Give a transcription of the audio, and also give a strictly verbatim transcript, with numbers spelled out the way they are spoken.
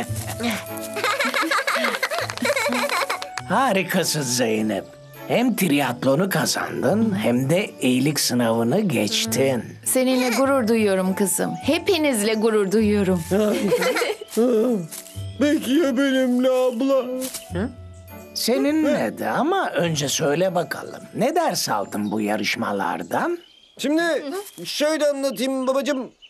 Harikasın Zeynep. Hem triatlonu kazandın hem de iyilik sınavını geçtin. Seninle gurur duyuyorum kızım. Hepinizle gurur duyuyorum. Peki ya benimle abla? Seninle de ama önce söyle bakalım. Ne ders aldın bu yarışmalardan? Şimdi şöyle anlatayım babacığım.